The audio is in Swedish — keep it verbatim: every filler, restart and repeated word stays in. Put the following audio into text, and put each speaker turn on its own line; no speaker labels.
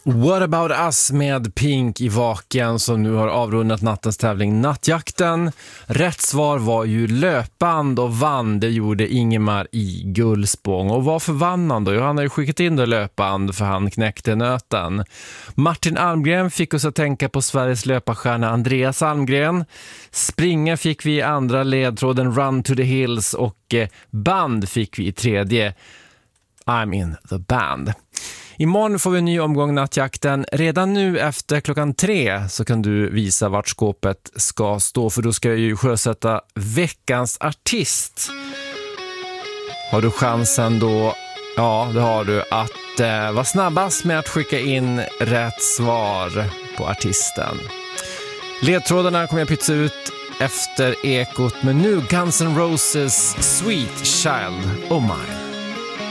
What about us med Pink i Vaken som nu har avrundat nattens tävling Nattjakten. Rätt svar var ju löpband och vann, det gjorde Ingemar i Gullspång. Och varför vann han då? Jo, han har ju skickat in det löpband för han knäckte nöten. Martin Almgren fick oss att tänka på Sveriges löparstjärna Andreas Almgren. Springa fick vi i andra ledtråden Run to the Hills och band fick vi i tredje I'm in the band. Imorgon får vi en ny omgång Nattjakten. Redan nu efter klockan tre så kan du visa vart skåpet ska stå, för då ska jag ju sjösätta veckans artist. Har du chansen då, ja det har du, att eh, vara snabbast med att skicka in rätt svar på artisten. Ledtrådarna kommer jag pytsa ut efter ekot, men nu Guns N' Roses Sweet Child O' Mine.